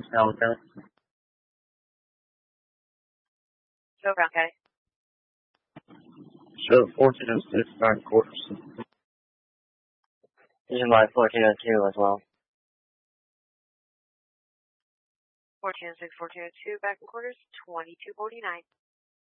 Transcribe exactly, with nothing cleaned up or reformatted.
Sound count. Show Brown County. Show fourteen oh six, nine quarters. Engine light fourteen oh two as well. fourteen oh six, fourteen oh two, back in quarters, twenty-two forty-nine.